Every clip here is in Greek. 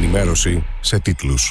ενημέρωση σε τίτλους.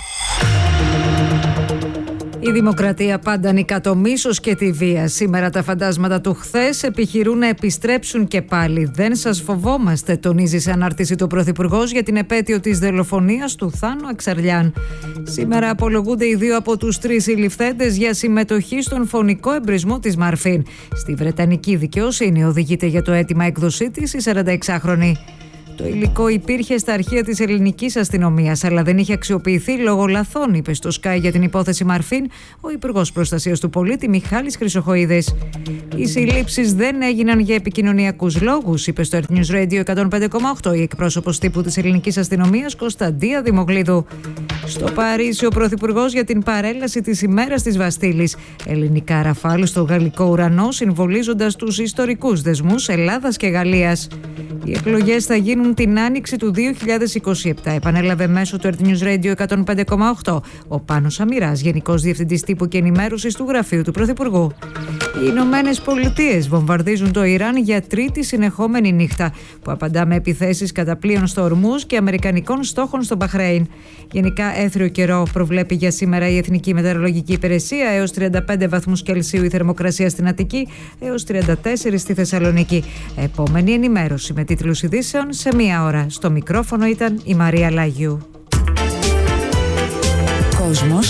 Η δημοκρατία πάντα νικά το μίσος και τη βία. Σήμερα τα φαντάσματα του χθες επιχειρούν να επιστρέψουν και πάλι. Δεν σας φοβόμαστε, τονίζει σε ανάρτηση το Πρωθυπουργός για την επέτειο της δολοφονίας του Θάνου Εξαρλιάν. Σήμερα απολογούνται οι 2 από τους 3 συλληφθέντες για συμμετοχή στον φωνικό εμπρισμό της Μαρφίν. Στη Βρετανική δικαιοσύνη οδηγείται για το αίτημα έκδοσή της η 46χρονη. Το υλικό υπήρχε στα αρχεία της ελληνικής αστυνομίας, αλλά δεν είχε αξιοποιηθεί λόγω λαθών, είπε στο Sky για την υπόθεση Μαρφίν ο Υπουργός Προστασίας του Πολίτη Μιχάλης Χρυσοχοΐδης. Οι συλλήψεις δεν έγιναν για επικοινωνιακούς λόγους, είπε στο Earth News Radio 105,8 η εκπρόσωπος τύπου της ελληνικής αστυνομίας Κωνσταντία Δημογλίδου. Στο Παρίσι, ο Πρωθυπουργός για την παρέλαση της ημέρας της Βαστίλης. Ελληνικά ραφάλ στο γαλλικό ουρανό, συμβολίζοντας τους ιστορικούς δεσμούς Ελλάδας και Γαλλίας. Οι εκλογές θα γίνουν την άνοιξη του 2027, επανέλαβε μέσω του Earth News Radio 105,8 ο Πάνος Αμυράς, Γενικός Διευθυντής Τύπου και Ενημέρωσης του Γραφείου του Πρωθυπουργού. Οι Ηνωμένες Πολιτείες βομβαρδίζουν το Ιράν για τρίτη συνεχόμενη νύχτα, που απαντά με επιθέσεις κατά πλοίων στο Ορμούζ και αμερικανικών στόχων στο Μπαχρέιν. Γενικά έθριο καιρό προβλέπει για σήμερα η Εθνική Μετεωρολογική Υπηρεσία, έως 35 βαθμούς Κελσίου η θερμοκρασία στην Αττική, έως 34 στη Θεσσαλονίκη. Επόμενη ενημέρωση με τίτλους ειδήσεων σε 1 ώρα. Στο μικρόφωνο ήταν η Μαρία Λάγιου.